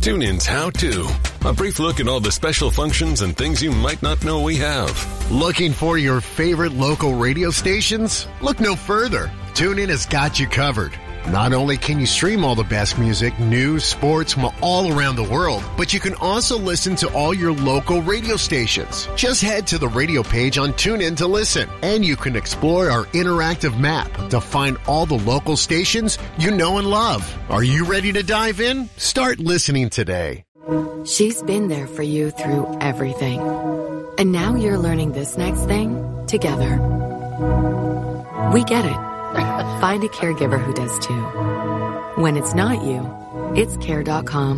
TuneIn's How To. A brief look at all the special functions and things you might not know we have. Looking for your favorite local radio stations? Look no further. TuneIn has got you covered. Not only can you stream all the best music, news, sports from all around the world, but you can also listen to all your local radio stations. Just head to the radio page on TuneIn to listen, and you can explore our interactive map to find all the local stations you know and love. Are you ready to dive in? Start listening today. She's been there for you through everything. And now you're learning this next thing together. We get it. Find a caregiver who does too. When it's not you, it's care.com.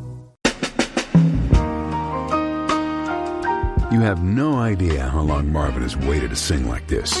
You have no idea how long Marvin has waited to sing like this.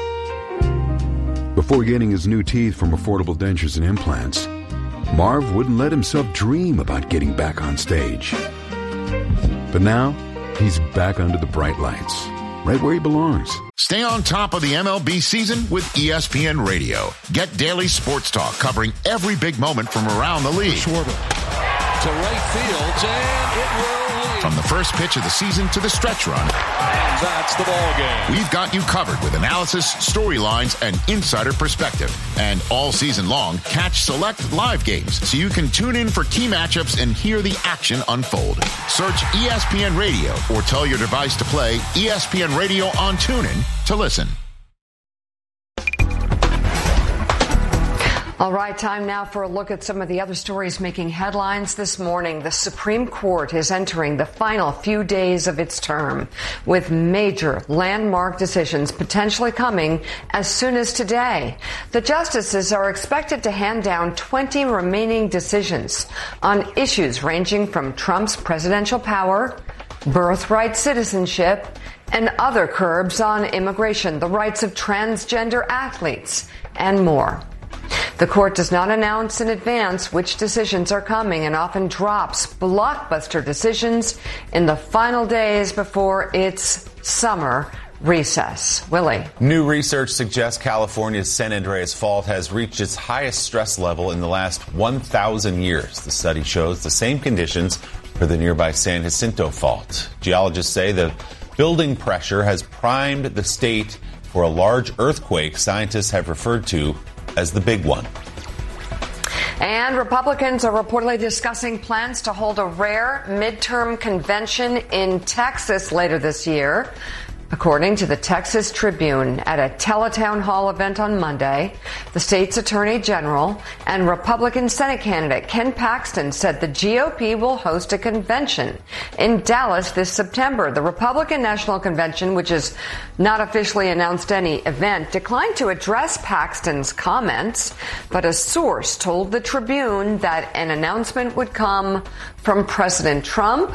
Before getting his new teeth from Affordable Dentures and Implants, Marv wouldn't let himself dream about getting back on stage. But now, he's back under the bright lights, right where he belongs. Stay on top of the MLB season with ESPN Radio. Get daily sports talk covering every big moment from around the league. Schwarber to right field, and it will lead. From the first pitch of the season to the stretch run. And that's the ball game. We've got you covered with analysis, storylines, and insider perspective. And all season long, catch select live games so you can tune in for key matchups and hear the action unfold. Search ESPN Radio or tell your device to play ESPN Radio on TuneIn to listen. All right, time now for a look at some of the other stories making headlines this morning. The Supreme Court is entering the final few days of its term, with major landmark decisions potentially coming as soon as today. The justices are expected to hand down 20 remaining decisions on issues ranging from Trump's presidential power, birthright citizenship, and other curbs on immigration, the rights of transgender athletes, and more. The court does not announce in advance which decisions are coming and often drops blockbuster decisions in the final days before its summer recess. Willie. New research suggests California's San Andreas Fault has reached its highest stress level in the last 1,000 years. The study shows the same conditions for the nearby San Jacinto Fault. Geologists say the building pressure has primed the state for a large earthquake scientists have referred to as the big one. And Republicans are reportedly discussing plans to hold a rare midterm convention in Texas later this year. According to the Texas Tribune, at a teletown hall event on Monday, the state's attorney general and Republican Senate candidate Ken Paxton said the GOP will host a convention in Dallas this September. The Republican National Convention, which has not officially announced any event, declined to address Paxton's comments, but a source told the Tribune that an announcement would come from President Trump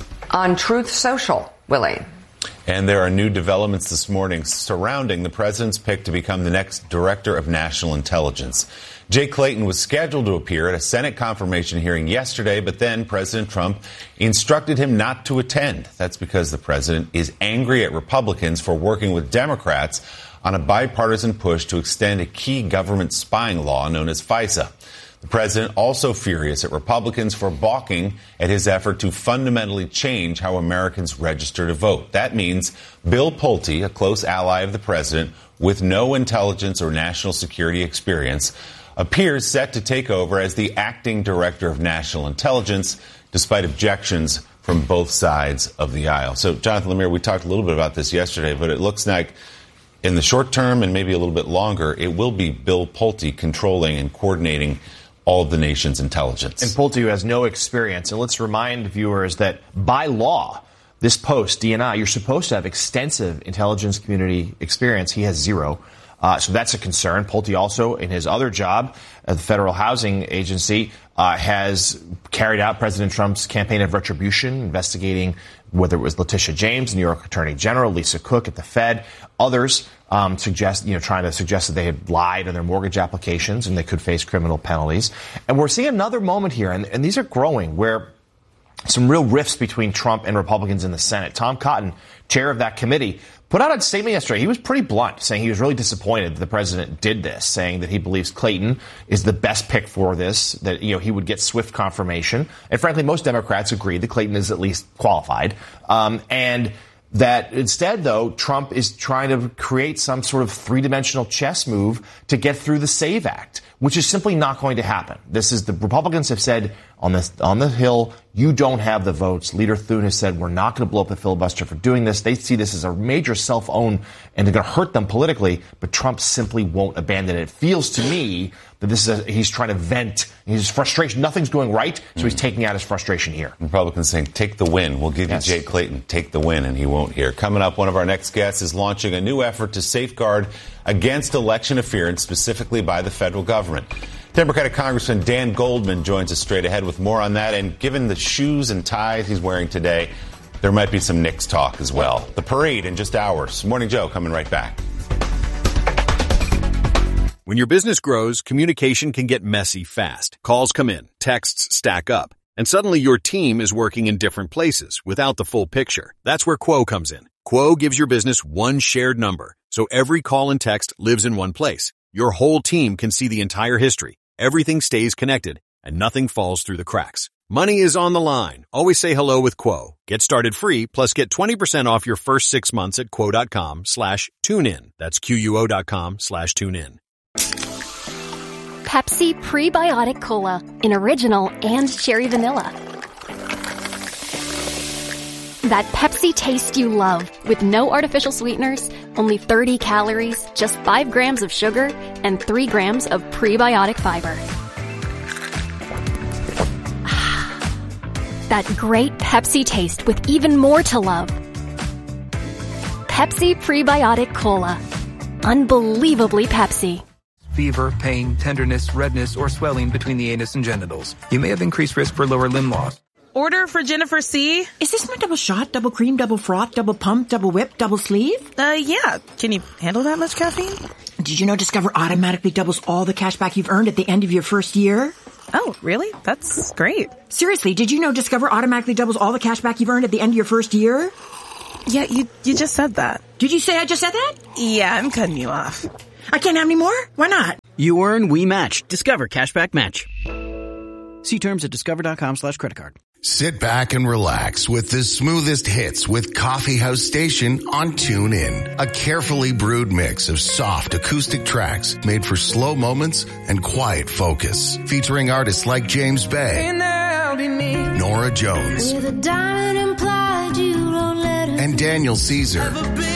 on Truth Social. Willie. And there are new developments this morning surrounding the president's pick to become the next director of national intelligence. Jay Clayton was scheduled to appear at a Senate confirmation hearing yesterday, but then President Trump instructed him not to attend. That's because the president is angry at Republicans for working with Democrats on a bipartisan push to extend a key government spying law known as FISA. The president also furious at Republicans for balking at his effort to fundamentally change how Americans register to vote. That means Bill Pulte, a close ally of the president with no intelligence or national security experience, appears set to take over as the acting director of national intelligence, despite objections from both sides of the aisle. So, Jonathan Lemire, we talked a little bit about this yesterday, but it looks like in the short term and maybe a little bit longer, it will be Bill Pulte controlling and coordinating all of the nation's intelligence. And Pulte, who has no experience. And let's remind viewers that by law, this post, DNI, you're supposed to have extensive intelligence community experience. He has zero. So that's a concern. Pulte also, in his other job at the Federal Housing Agency, has carried out President Trump's campaign of retribution, investigating whether it was Letitia James, New York Attorney General, Lisa Cook at the Fed, others trying to suggest that they had lied on their mortgage applications and they could face criminal penalties. And we're seeing another moment here, and these are growing, where some real rifts between Trump and Republicans in the Senate. Tom Cotton, chair of that committee, put out a statement yesterday. He was pretty blunt, saying he was really disappointed that the president did this, saying that he believes Clayton is the best pick for this, that, he would get swift confirmation. And frankly, most Democrats agree that Clayton is at least qualified. And that instead, though, Trump is trying to create some sort of three-dimensional chess move to get through the SAVE Act, which is simply not going to happen. The Republicans have said on the Hill, you don't have the votes. Leader Thune has said we're not going to blow up the filibuster for doing this. They see this as a major self-own and they're going to hurt them politically, but Trump simply won't abandon it. It feels to me that he's trying to vent his frustration. Nothing's going right, so he's taking out his frustration here. Republicans saying, take the win. We'll give you Jay Clayton. Take the win, and he won't here. Coming up, one of our next guests is launching a new effort to safeguard against election interference, specifically by the federal government. Democratic Congressman Dan Goldman joins us straight ahead with more on that. And given the shoes and ties he's wearing today, there might be some Knicks talk as well. The parade in just hours. Morning Joe coming right back. When your business grows, communication can get messy fast. Calls come in, texts stack up, and suddenly your team is working in different places without the full picture. That's where Quo comes in. Quo gives your business one shared number, so every call and text lives in one place. Your whole team can see the entire history. Everything stays connected, and nothing falls through the cracks. Money is on the line. Always say hello with Quo. Get started free, plus get 20% off your first 6 months at quo.com/tunein. That's QUO.com/tunein. Pepsi Prebiotic Cola in original and cherry vanilla. That Pepsi taste you love with no artificial sweeteners, only 30 calories, just 5 grams of sugar, and 3 grams of prebiotic fiber. That great Pepsi taste with even more to love. Pepsi Prebiotic Cola. Unbelievably Pepsi. Fever, pain, tenderness, redness, or swelling between the anus and genitals. You may have increased risk for lower limb loss. Order for Jennifer C. Is this my double shot, double cream, double froth, double pump, double whip, double sleeve? Yeah. Can you handle that much caffeine? Did you know Discover automatically doubles all the cash back you've earned at the end of your first year? Oh, really? That's great. Seriously, did you know Discover automatically doubles all the cash back you've earned at the end of your first year? Yeah, you just said that. Did you say I just said that? Yeah, I'm cutting you off. I can't have any more? Why not? You earn, we match. Discover Cashback Match. See terms at discover.com/creditcard. Sit back and relax with the smoothest hits with Coffee House Station on TuneIn. A carefully brewed mix of soft acoustic tracks made for slow moments and quiet focus. Featuring artists like James Bay, Nora Jones, and Daniel Caesar.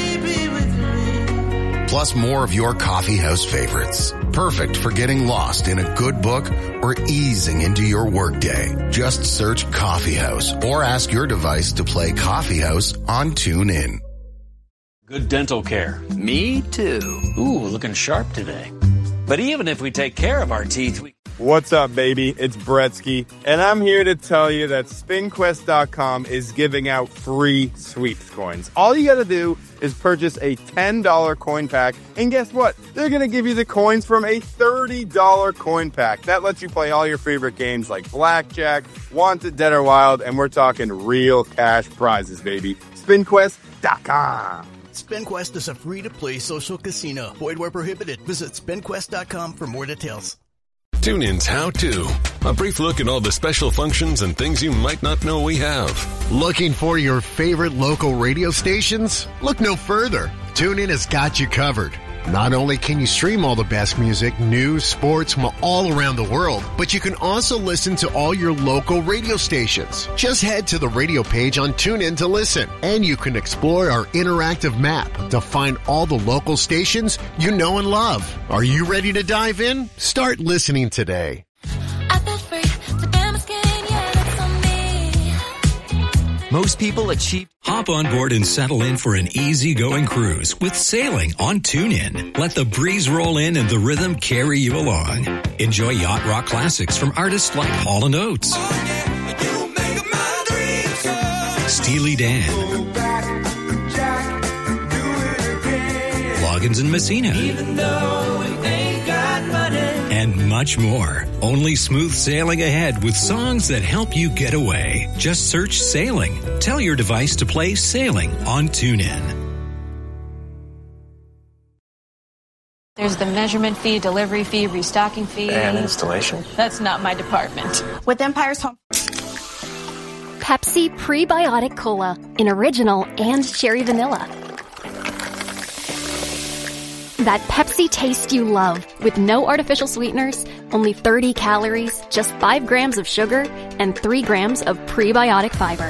Plus more of your coffee house favorites. Perfect for getting lost in a good book or easing into your workday. Just search Coffee House or ask your device to play Coffee House on TuneIn. Good dental care. Me too. Ooh, looking sharp today. But even if we take care of our teeth, What's up, baby? It's Bretsky, and I'm here to tell you that SpinQuest.com is giving out free sweeps coins. All you gotta do is purchase a $10 coin pack, and guess what? They're gonna give you the coins from a $30 coin pack. That lets you play all your favorite games like Blackjack, Wanted, Dead or Wild, and we're talking real cash prizes, baby. SpinQuest.com. SpinQuest is a free-to-play social casino. Void where prohibited. Visit SpinQuest.com for more details. TuneIn's How To. A brief look at all the special functions and things you might not know we have. Looking for your favorite local radio stations? Look no further. TuneIn has got you covered. Not only can you stream all the best music, news, sports from all around the world, but you can also listen to all your local radio stations. Just head to the radio page on TuneIn to listen, and you can explore our interactive map to find all the local stations you know and love. Are you ready to dive in? Start listening today. Most people achieve. Hop on board and settle in for an easygoing cruise with sailing on TuneIn. Let the breeze roll in and the rhythm carry you along. Enjoy yacht rock classics from artists like Hall & Oates, Steely Dan, Loggins and Messina, and much more. Only smooth sailing ahead with songs that help you get away. Just search Sailing. Tell your device to play Sailing on TuneIn. There's the measurement fee, delivery fee, restocking fee. And installation. That's not my department. With Empire's Home. Pepsi Prebiotic Cola in original and cherry vanilla. That Pepsi taste you love with no artificial sweeteners, only 30 calories, just 5 grams of sugar, and 3 grams of prebiotic fiber.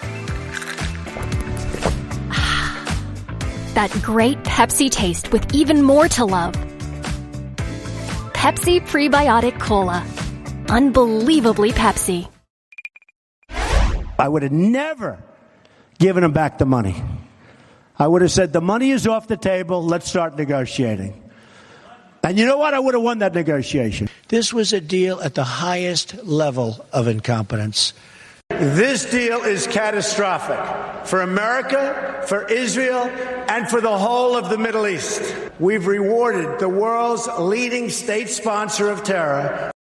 That great Pepsi taste with even more to love. Pepsi Prebiotic Cola. Unbelievably Pepsi. I would have never given him back the money. I would have said, the money is off the table, let's start negotiating. And you know what? I would have won that negotiation. This was a deal at the highest level of incompetence. This deal is catastrophic for America, for Israel, and for the whole of the Middle East. We've rewarded the world's leading state sponsor of terror